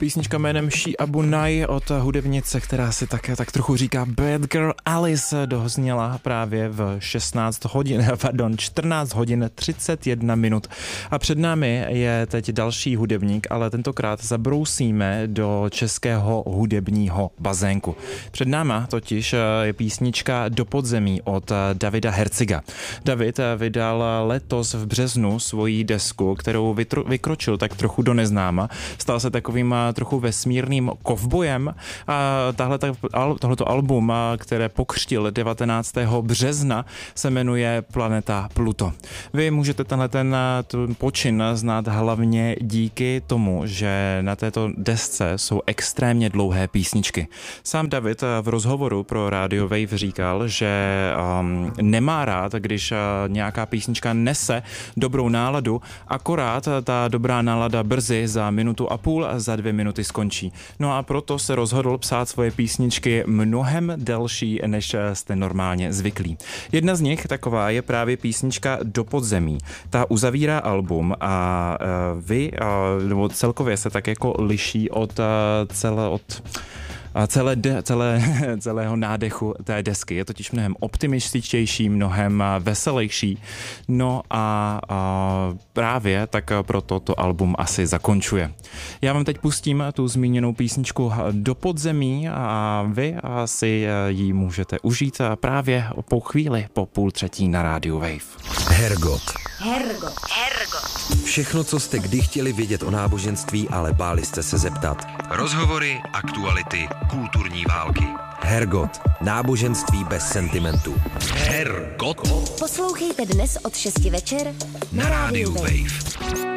Písnička jménem She Abu Nai od hudebnice, která si také tak trochu říká Bad Girl Alice, dozněla právě v 14 hodin 31 minut. A před námi je teď další hudebník, ale tentokrát zabrousíme do českého hudebního bazénku. Před náma totiž je písnička Do podzemí od Davida Herziga. David vydal letos v březnu svoji desku, kterou vykročil tak trochu do neznáma. Stal se takovým trochu vesmírným kovbojem a tohleto album, které pokřtil 19. března, se jmenuje Planeta Pluto. Vy můžete ten počin znát hlavně díky tomu, že na této desce jsou extrémně dlouhé písničky. Sám David v rozhovoru pro Radio Wave říkal, že nemá rád, když nějaká písnička nese dobrou náladu, akorát ta dobrá nálada brzy za minutu a půl a za 2 minuty skončí. No a proto se rozhodl psát svoje písničky mnohem delší, než jste normálně zvyklí. Jedna z nich taková je právě písnička Do podzemí. Ta uzavírá album a nebo celkově se tak jako liší od celého nádechu té desky. Je totiž mnohem optimističtější, mnohem veselější. No a právě tak proto to album asi zakončuje. Já vám teď pustím tu zmíněnou písničku Do podzemí a vy si ji můžete užít právě po chvíli po 2:30 na Radio Wave. Hergot. Všechno, co jste kdy chtěli vědět o náboženství, ale báli jste se zeptat. Rozhovory, aktuality, kulturní války. Hergot. Náboženství bez sentimentu. Hergot. Poslouchejte dnes od 6 večer na rádiu Wave.